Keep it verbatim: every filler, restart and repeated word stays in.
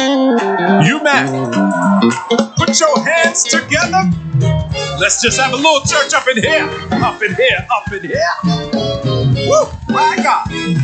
UMass, put your hands together. Let's just have a little church up in here, up in here, up in here. Woo, my God.